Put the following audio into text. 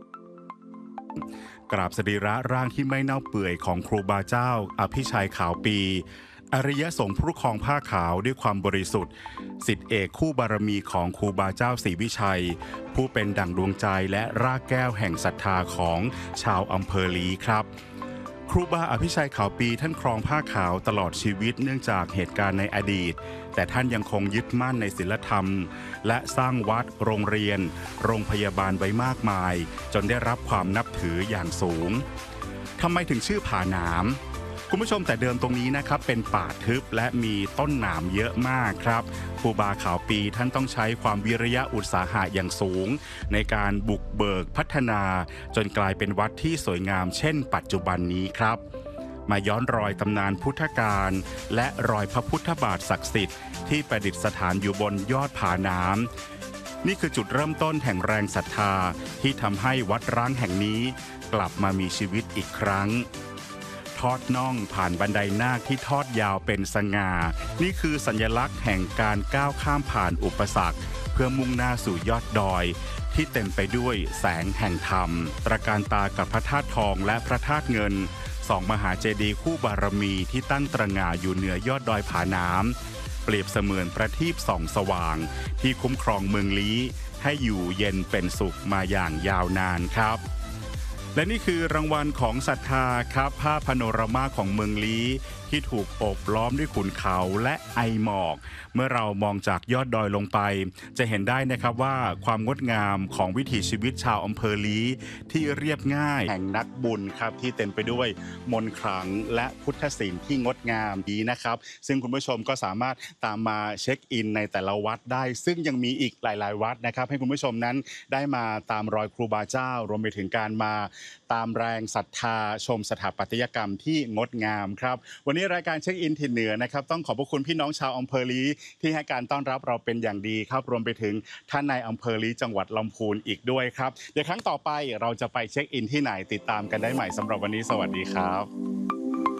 กราบสรีระร่างที่ไม่เน่าเปื่อยของครูบาเจ้าอภิชัยขาวปีอริยสงฆ์ผู้ครองผ้าขาวด้วยความบริสุทธิ์ศิษย์เอกคู่บารมีของครูบาเจ้าศรีวิชัยผู้เป็นดั่งดวงใจและรากแก้วแห่งศรัทธาของชาวอำเภอลีครับครูบาอภิชัยขาวปีท่านครองผ้าขาวตลอดชีวิตเนื่องจากเหตุการณ์ในอดีตแต่ท่านยังคงยึดมั่นในศีลธรรมและสร้างวัดโรงเรียนโรงพยาบาลไว้มากมายจนได้รับความนับถืออย่างสูงทำไมถึงชื่อผาหนามคุณผู้ชมแต่เดิมตรงนี้นะครับเป็นป่าทึบและมีต้นหนามเยอะมากครับครูบาขาวปีท่านต้องใช้ความวิริยะอุตสาหะอย่างสูงในการบุกเบิกพัฒนาจนกลายเป็นวัดที่สวยงามเช่นปัจจุบันนี้ครับมาย้อนรอยตำนานพุทธกาลและรอยพระพุทธบาทศักดิ์สิทธิ์ที่ประดิษฐานอยู่บนยอดผาหนามนี่คือจุดเริ่มต้นแห่งแรงศรัทธาที่ทำให้วัดร้างแห่งนี้กลับมามีชีวิตอีกครั้งทอดน่องผ่านบันไดนาคที่ทอดยาวเป็นสง่านี่คือสัญลักษณ์แห่งการก้าวข้ามผ่านอุปสรรคเพื่อมุ่งหน้าสู่ยอดดอยที่เต็มไปด้วยแสงแห่งธรรมตระการตากับพระธาตุทองและพระธาตุเงินสองมหาเจดีย์คู่บารมีที่ตั้งตระหง่าอยู่เหนือยอดดอยผาหนามเปรียบเสมือนประทีปส่องสว่างที่คุ้มครองเมืองลี้ให้อยู่เย็นเป็นสุขมาอย่างยาวนานครับและนี่คือรางวัลของศรัทธาครับภาพพาโนรามาของเมืองลี้ที่ถูกโอบล้อมด้วยขุนเขาและไอหมอกเมื่อเรามองจากยอดดอยลงไปจะเห็นได้นะครับว่าความงดงามของวิถีชีวิตชาวอำเภอลี้ที่เรียบง่ายแห่งนักบุญครับที่เต็มไปด้วยมนต์ขลังและพุทธศิลป์ที่งดงามดีนะครับซึ่งคุณผู้ชมก็สามารถตามมาเช็คอินในแต่ละวัดได้ซึ่งยังมีอีกหลายๆวัดนะครับให้คุณผู้ชมนั้นได้มาตามรอยครูบาเจ้ารวมไปถึงการมาตามแรงศรัทธาชมสถาปัตยกรรมที่งดงามครับวันนี้รายการเช็คอินถิ่นเหนือนะครับต้องขอบพระคุณพี่น้องชาวอำเภอลี้ที่ให้การต้อนรับเราเป็นอย่างดีครับรวมไปถึงท่านนายอำเภอลี้จังหวัดลำพูนอีกด้วยครับเดี๋ยวครั้งต่อไปเราจะไปเช็คอินที่ไหนติดตามกันได้ใหม่สำหรับวันนี้สวัสดีครับ